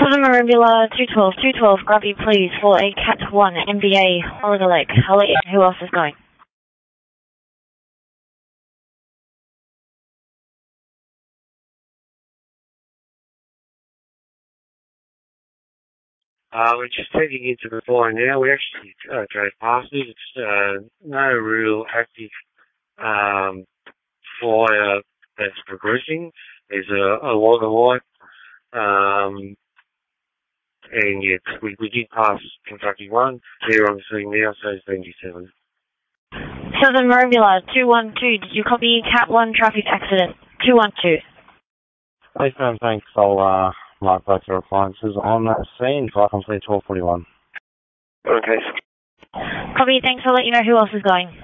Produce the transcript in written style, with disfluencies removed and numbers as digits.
Southern Maribula 212, grab you please for a Cat 1 MBA Oliver Lake. I'll let you know who else is going. We're just heading into the fly now. We actually drove past it. It's no real active flyer that's progressing. There's a lot of light. And yeah, we did pass Kentucky 1. They're on the scene now, so it's 27. Southern Maribula 212, did you copy Cat 1 traffic accident? 212. Hey, Sam, thanks. I'll mark both your appliances on that scene. Flight complete 1241. Okay. Copy, thanks. I'll let you know who else is going.